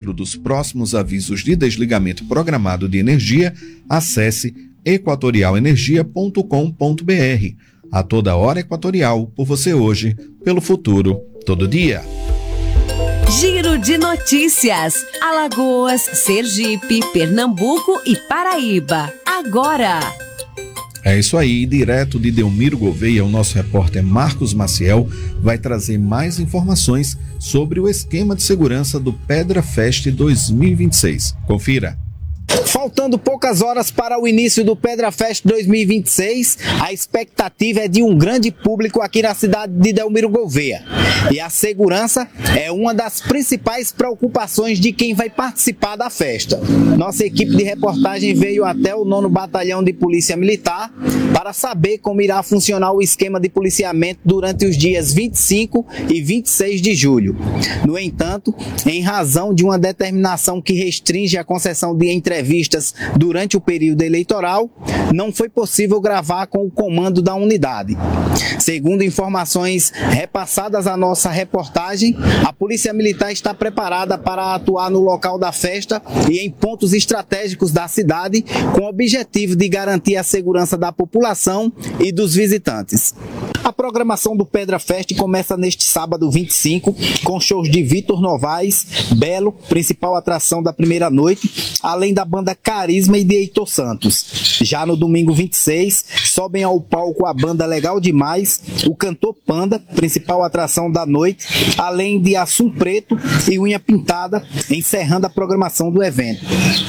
registro dos próximos avisos de desligamento programado de energia, acesse equatorialenergia.com.br. A toda hora Equatorial, por você hoje, pelo futuro, todo dia. Giro de notícias. Alagoas, Sergipe, Pernambuco e Paraíba. Agora. É isso aí, direto de Delmiro Gouveia, o nosso repórter Marcos Maciel vai trazer mais informações sobre o esquema de segurança do Pedra Fest 2026. Confira. Faltando poucas horas para o início do Pedra Fest 2026, a expectativa é de um grande público aqui na cidade de Delmiro Gouveia. E a segurança é uma das principais preocupações de quem vai participar da festa. Nossa equipe de reportagem veio até o 9º Batalhão de Polícia Militar para saber como irá funcionar o esquema de policiamento durante os dias 25 e 26 de julho. No entanto, em razão de uma determinação que restringe a concessão de entrevistas durante o período eleitoral, não foi possível gravar com o comando da unidade. Segundo informações repassadas à nossa reportagem, a Polícia Militar está preparada para atuar no local da festa e em pontos estratégicos da cidade, com o objetivo de garantir a segurança da população e dos visitantes. A programação do Pedra Fest começa neste sábado 25, com shows de Vitor Novaes, Belo, principal atração da primeira noite, além da banda Carisma e de Heitor Santos. Já no domingo 26, sobem ao palco a banda Legal Demais, o cantor Panda, principal atração da noite, além de Assum Preto e Unha Pintada, encerrando a programação do evento.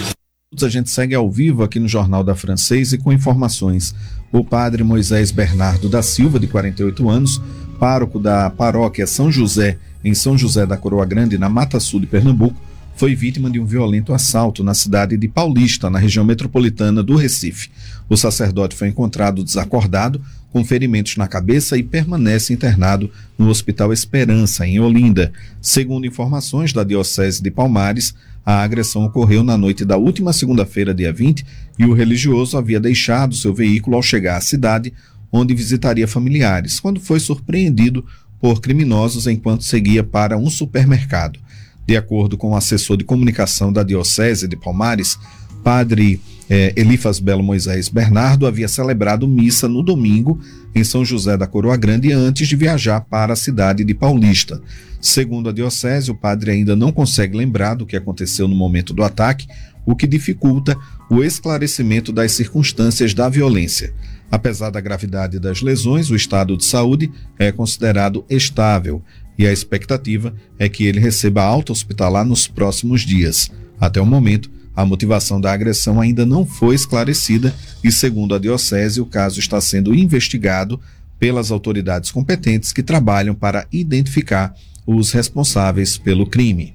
A gente segue ao vivo aqui no Jornal da Francês e com informações. O padre Moisés Bernardo da Silva, de 48 anos, pároco da paróquia São José, em São José da Coroa Grande, na Mata Sul de Pernambuco, foi vítima de um violento assalto na cidade de Paulista, na região metropolitana do Recife. O sacerdote foi encontrado desacordado, com ferimentos na cabeça e permanece internado no Hospital Esperança, em Olinda. Segundo informações da Diocese de Palmares, a agressão ocorreu na noite da última segunda-feira, dia 20, e o religioso havia deixado seu veículo ao chegar à cidade, onde visitaria familiares, quando foi surpreendido por criminosos enquanto seguia para um supermercado. De acordo com o assessor de comunicação da Diocese de Palmares, padre Elifas Belo Moisés Bernardo havia celebrado missa no domingo em São José da Coroa Grande antes de viajar para a cidade de Paulista. Segundo a Diocese, o padre ainda não consegue lembrar do que aconteceu no momento do ataque, o que dificulta o esclarecimento das circunstâncias da violência. Apesar da gravidade das lesões, o estado de saúde é considerado estável e a expectativa é que ele receba alta hospitalar nos próximos dias. Até o momento, a motivação da agressão ainda não foi esclarecida e, segundo a Diocese, o caso está sendo investigado pelas autoridades competentes que trabalham para identificar os responsáveis pelo crime.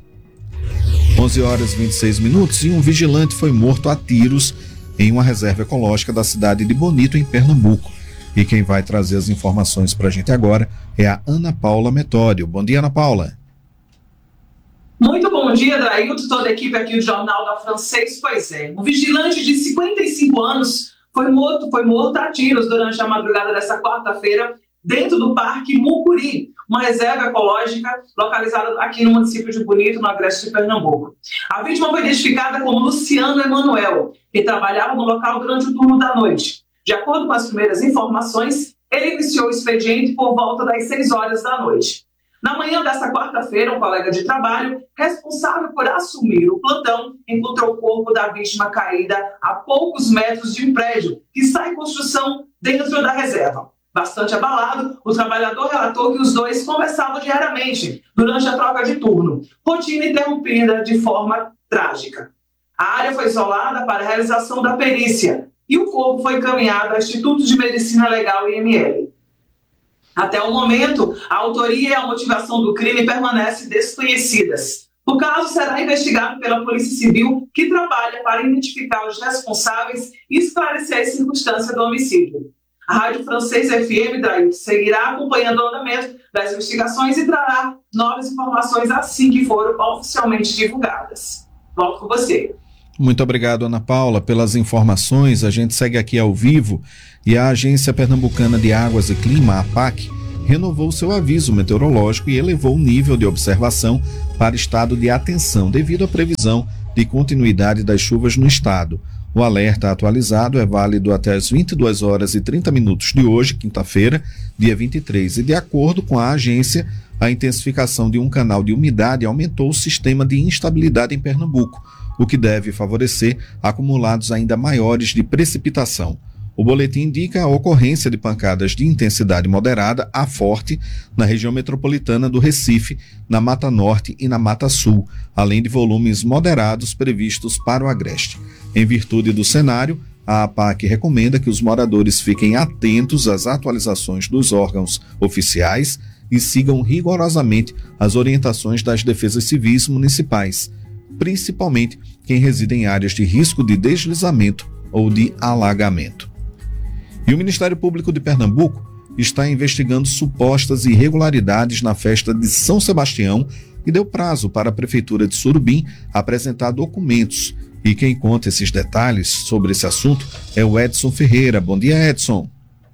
11h26 e um vigilante foi morto a tiros em uma reserva ecológica da cidade de Bonito, em Pernambuco. E quem vai trazer as informações para a gente agora é a Ana Paula Metódio. Bom dia, Ana Paula. Muito bom dia, Drailton, toda a equipe aqui do Jornal da Francês. Pois é, um vigilante de 55 anos foi morto a tiros durante a madrugada desta quarta-feira dentro do Parque Mucuri, uma reserva ecológica localizada aqui no município de Bonito, no agreste de Pernambuco. A vítima foi identificada como Luciano Emanuel, que trabalhava no local durante o turno da noite. De acordo com as primeiras informações, ele iniciou o expediente por volta das 6 horas da noite. Na manhã desta quarta-feira, um colega de trabalho, responsável por assumir o plantão, encontrou o corpo da vítima caída a poucos metros de um prédio que está em construção dentro da reserva. Bastante abalado, o trabalhador relatou que os dois conversavam diariamente durante a troca de turno, rotina interrompida de forma trágica. A área foi isolada para a realização da perícia e o corpo foi encaminhado ao Instituto de Medicina Legal IML. Até o momento, a autoria e a motivação do crime permanecem desconhecidas. O caso será investigado pela Polícia Civil, que trabalha para identificar os responsáveis e esclarecer as circunstâncias do homicídio. A Rádio Francês FM, Drailton, seguirá acompanhando o andamento das investigações e trará novas informações assim que forem oficialmente divulgadas. Volto com você. Muito obrigado, Ana Paula, pelas informações. A gente segue aqui ao vivo e a Agência Pernambucana de Águas e Clima, a APAC, renovou seu aviso meteorológico e elevou o nível de observação para estado de atenção, devido à previsão de continuidade das chuvas no estado. O alerta atualizado é válido até as 22 horas e 30 minutos de hoje, quinta-feira, dia 23, e de acordo com a agência, a intensificação de um canal de umidade aumentou o sistema de instabilidade em Pernambuco, o que deve favorecer acumulados ainda maiores de precipitação. O boletim indica a ocorrência de pancadas de intensidade moderada a forte na região metropolitana do Recife, na Mata Norte e na Mata Sul, além de volumes moderados previstos para o Agreste. Em virtude do cenário, a APAC recomenda que os moradores fiquem atentos às atualizações dos órgãos oficiais e sigam rigorosamente as orientações das defesas civis municipais, principalmente quem reside em áreas de risco de deslizamento ou de alagamento. E o Ministério Público de Pernambuco está investigando supostas irregularidades na festa de São Sebastião e deu prazo para a Prefeitura de Surubim apresentar documentos. E quem conta esses detalhes sobre esse assunto é o Edson Ferreira. Bom dia, Edson.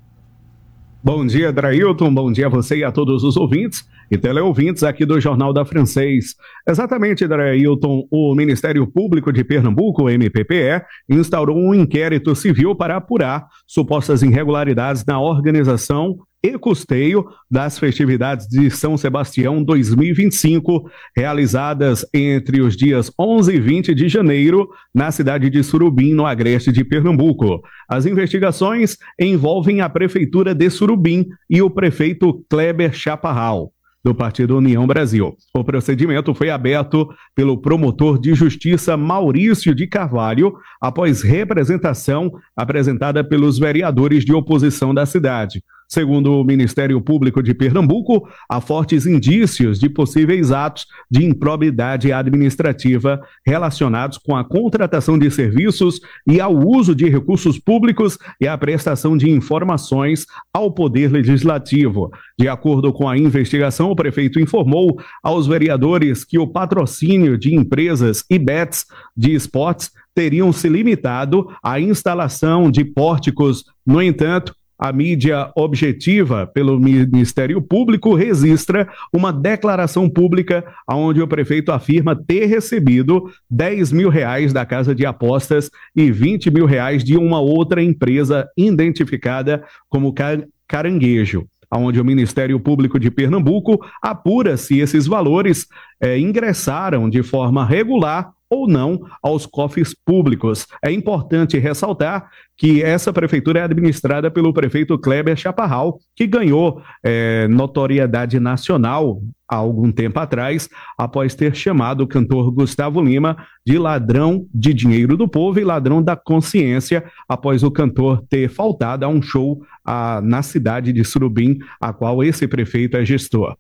Bom dia, Drailton. Bom dia a você e a todos os ouvintes e teleouvintes aqui do Jornal da Francês. Exatamente, Drailton, o Ministério Público de Pernambuco, o MPPE, instaurou um inquérito civil para apurar supostas irregularidades na organização e custeio das festividades de São Sebastião 2025, realizadas entre os dias 11 e 20 de janeiro, na cidade de Surubim, no Agreste de Pernambuco. As investigações envolvem a Prefeitura de Surubim e o prefeito Kleber Chaparral, do Partido União Brasil. O procedimento foi aberto pelo promotor de justiça Maurício de Carvalho, após representação apresentada pelos vereadores de oposição da cidade. Segundo o Ministério Público de Pernambuco, há fortes indícios de possíveis atos de improbidade administrativa relacionados com a contratação de serviços e ao uso de recursos públicos e a prestação de informações ao Poder Legislativo. De acordo com a investigação, o prefeito informou aos vereadores que o patrocínio de empresas e bets de esportes teriam se limitado à instalação de pórticos. No entanto, a mídia objetiva pelo Ministério Público registra uma declaração pública onde o prefeito afirma ter recebido R$10 mil da casa de apostas e R$20 mil de uma outra empresa identificada como Caranguejo, onde o Ministério Público de Pernambuco apura se esses valores ingressaram de forma regular ou não aos cofres públicos. É importante ressaltar que essa prefeitura é administrada pelo prefeito Kleber Chaparral, que ganhou notoriedade nacional há algum tempo atrás, após ter chamado o cantor Gustavo Lima de ladrão de dinheiro do povo e ladrão da consciência, após o cantor ter faltado a um show na cidade de Surubim, a qual esse prefeito é gestor.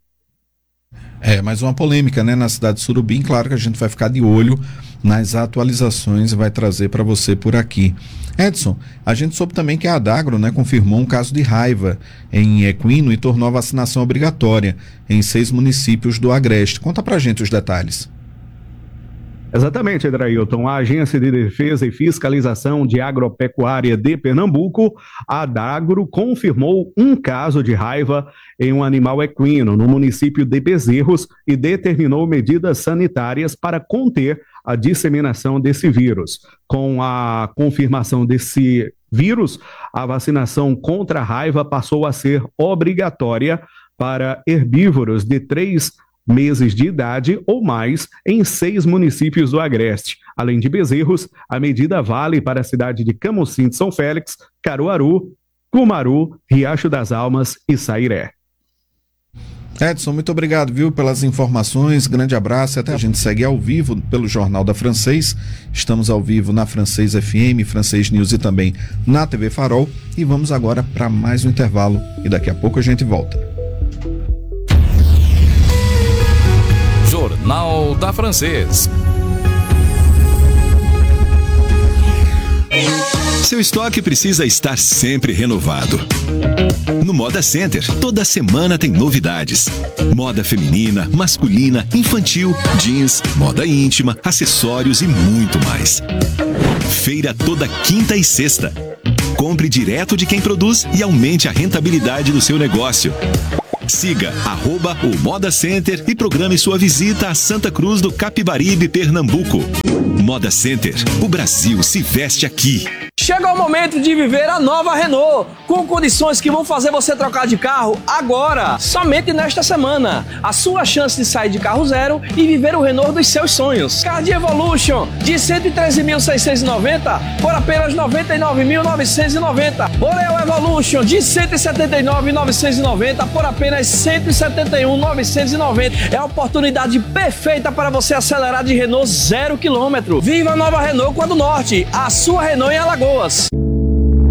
Mais uma polêmica, né, na cidade de Surubim. Claro que a gente vai ficar de olho nas atualizações e vai trazer para você por aqui. Edson, a gente soube também que a Adagro, né, confirmou um caso de raiva em equino e tornou a vacinação obrigatória em 6 municípios do Agreste. Conta pra gente os detalhes. Exatamente, Drailton. A Agência de Defesa e Fiscalização de Agropecuária de Pernambuco, a Adagro, confirmou um caso de raiva em um animal equino no município de Bezerros e determinou medidas sanitárias para conter a disseminação desse vírus. Com a confirmação desse vírus, a vacinação contra a raiva passou a ser obrigatória para herbívoros de 3 meses de idade ou mais em 6 municípios do Agreste. Além de Bezerros, a medida vale para a cidade de Camocim de São Félix, Caruaru, Cumaru, Riacho das Almas e Sairé. Edson, muito obrigado, viu, pelas informações, grande abraço, até a gente segue ao vivo pelo Jornal da Francês, estamos ao vivo na Francês FM, Francês News e também na TV Farol, e vamos agora para mais um intervalo e daqui a pouco a gente volta. Jornal da Francês. Seu estoque precisa estar sempre renovado. No Moda Center, toda semana tem novidades. Moda feminina, masculina, infantil, jeans, moda íntima, acessórios e muito mais. Feira toda quinta e sexta. Compre direto de quem produz e aumente a rentabilidade do seu negócio. Siga @o Moda Center e programe sua visita a Santa Cruz do Capibaribe, Pernambuco. Moda Center, o Brasil se veste aqui. Chegou o momento de viver a nova Renault, com condições que vão fazer você trocar de carro agora, somente nesta semana. A sua chance de sair de carro zero e viver o Renault dos seus sonhos. Cardi Evolution, de 113.690 por apenas 99.990. Oreo Evolution, de 179.990 por apenas 171.990. É a oportunidade perfeita para você acelerar de Renault 0 km. Viva a nova Renault Quadro Norte, a sua Renault em Alagoas.